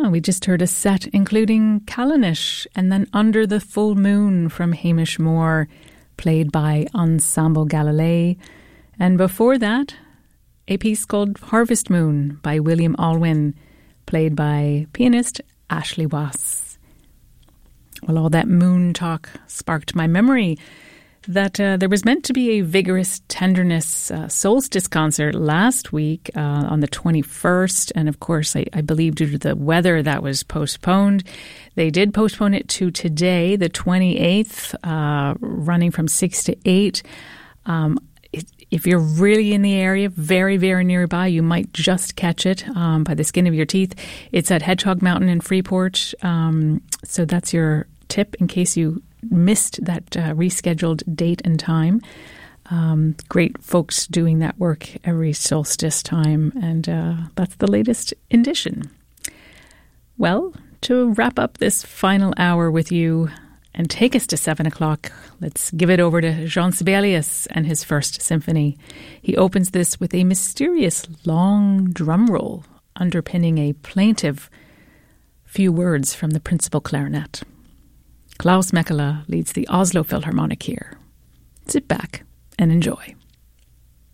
Oh, we just heard a set including Callanish and then Under the Full Moon from Hamish Moore, played by Ensemble Galilei. And before that, a piece called Harvest Moon by William Alwyn, played by pianist Ashley Wass. Well, all that moon talk sparked my memory that there was meant to be a Vigorous Tenderness solstice concert last week on the 21st. And of course, I believe due to the weather that was postponed. They did postpone it to today, the 28th, running from 6 to 8. If you're really in the area, very, very nearby, you might just catch it by the skin of your teeth. It's at Hedgehog Mountain in Freeport. So that's your tip in case you missed that rescheduled date and time. Great folks doing that work every solstice time, and that's the latest edition. Well, to wrap up this final hour with you and take us to 7 o'clock, let's give it over to Jean Sibelius and his First Symphony. He opens this with a mysterious long drum roll underpinning a plaintive few words from the principal clarinet. Klaus Mekela leads the Oslo Philharmonic here. Sit back and enjoy.